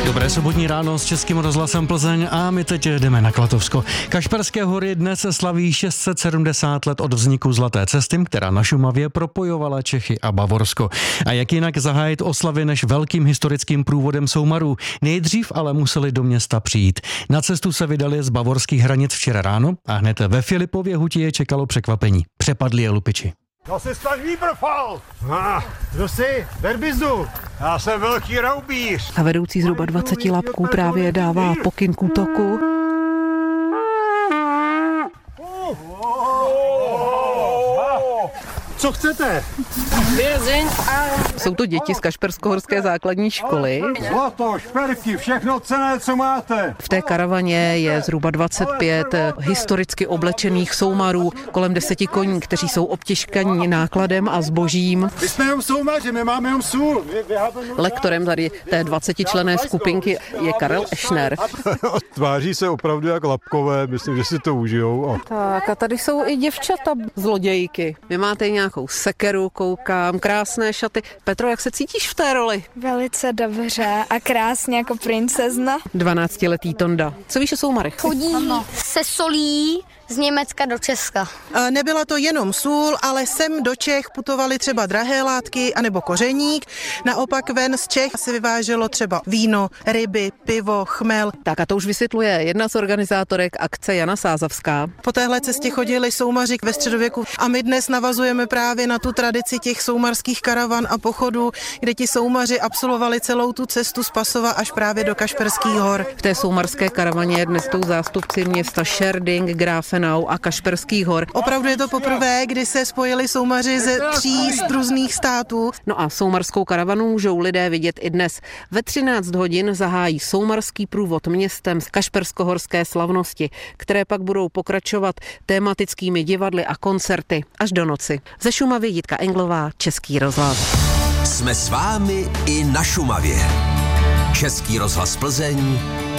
Dobré sobotní ráno s Českým rozhlasem Plzeň a my teď jdeme na Klatovsko. Kašperské hory dnes slaví 670 let od vzniku Zlaté cesty, která na Šumavě propojovala Čechy a Bavorsko. A jak jinak zahájit oslavy než velkým historickým průvodem soumarů? Nejdřív ale museli do města přijít. Na cestu se vydali z bavorských hranic včera ráno a hned ve Filipově huti je čekalo překvapení. Přepadli je lupiči. No se stan Výbrfal! Kdo jsi? Berbizdu! Já jsem velký raubíř. A vedoucí zhruba 20 lapků právě dává pokyn k útoku. Co chcete? Jsou to děti z Kašperskohorské základní školy. Zlato, šperky, všechno cenné, co máte. V té karavaně je zhruba 25 historicky oblečených soumarů, kolem 10 koní, kteří jsou obtěžkaní nákladem a zbožím. My jsme jenom soumaři, my máme jenom sůl. Lektorem tady té 20členné skupinky je Karel Ešner. Tváří se opravdu jak lapkové, myslím, že si to užijou. Tak a tady jsou i děvčata zlodějky. Vy máte nějakou sekeru, koukám, krásné šaty. Petro, jak se cítíš v té roli? Velice dobře a krásně jako princezna. 12letý Tonda. Co víš o soumarech? Chodí se solí z Německa do Česka. Nebyla to jenom sůl, ale sem do Čech putovaly třeba drahé látky anebo kořeník. Naopak ven z Čech se vyváželo třeba víno, ryby, pivo, chmel. Tak a to už vysvětluje jedna z organizátorek akce Jana Sázavská. Po téhle cestě chodili soumaři ve středověku a my dnes navazujeme právě na tu tradici těch soumarských karavan a pochodů, kde ti soumaři absolvovali celou tu cestu z Pasova až právě do Kašperských hor. V té soumarské karavaně dnes jsou zástupci města Scherding, Grafenau a Kašperských hor. Opravdu je to poprvé, kdy se spojili soumaři ze 3 různých států. No a soumarskou karavanu můžou lidé vidět i dnes. Ve 13 hodin zahájí soumarský průvod městem z kašperskohorské slavnosti, které pak budou pokračovat tematickými divadly a koncerty až do noci. Ze Šumavy Jitka Englová, Český rozhlas. Jsme s vámi i na Šumavě. Český rozhlas Plzeň,